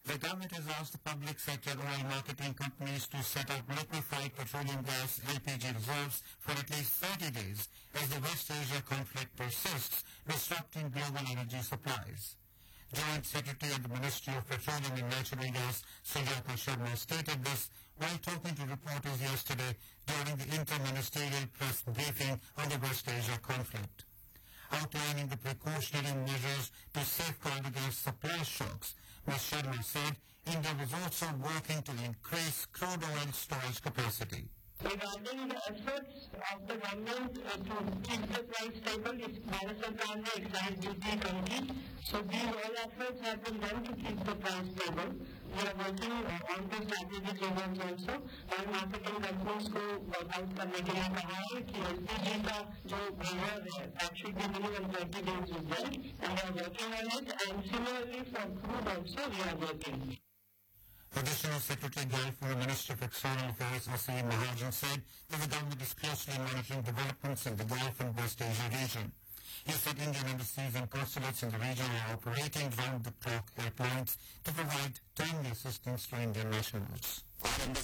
The government has asked the public sector oil marketing companies to set up liquefied petroleum gas LPG reserves for at least 30 days as the West Asia conflict persists, disrupting global energy supplies. Joint Secretary at the Ministry of Petroleum and Natural Gas, Sujata Sharma, stated this while talking to reporters yesterday during the inter-ministerial press briefing on the West Asia conflict. Outlining the precautionary measures to safeguard against supply shocks, Ms. Sharma said India was also working to increase crude oil storage capacity. Regarding the efforts of the government to keep the price stable, it's Bharat Sarkar ne excise duty come ki. So these all efforts have been done to keep the price stable. We are working on the strategic levels also. और marketing companies को workout करने के लिए कहा है कि LPG का जो measure है, that should be minimum 30 days is there, and we are working on it. And similarly for crude also we are working. Additional Secretary General for the Ministry of External Affairs, Aseem Mahajan, said that the government is closely monitoring developments in the Gulf and West Asia region. He said Indian embassies and consulates in the region are operating round-the-clock airplanes to provide timely assistance to Indian nationals.